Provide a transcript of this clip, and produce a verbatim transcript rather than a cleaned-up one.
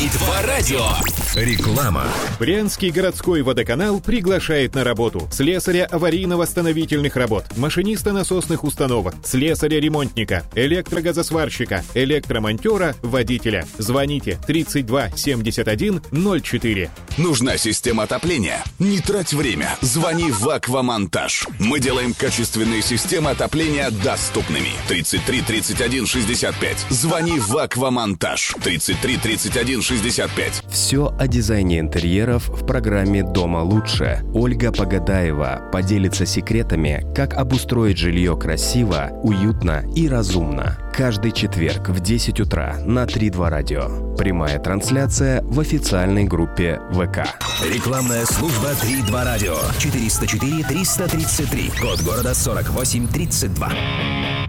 три два радио. Реклама. Брянский городской водоканал приглашает на работу слесаря аварийно-восстановительных работ, машиниста насосных установок, слесаря-ремонтника, электрогазосварщика, электромонтера, водителя. Звоните тридцать два семьдесят один ноль четыре. Нужна система отопления? Не трать время. Звони в Аквамонтаж. Мы делаем качественные системы отопления доступными. тридцать три тридцать один шестьдесят пять. Звони в Аквамонтаж. тридцать три тридцать один шестьдесят пять. Все о дизайне интерьеров в программе «Дома лучше». Ольга Погадаева поделится секретами, как обустроить жилье красиво, уютно и разумно. Каждый четверг в десять утра на три два радио. Прямая трансляция в официальной группе ВК. Рекламная служба три два радио. четыреста четыре триста тридцать три. Код города сорок восемь тридцать два.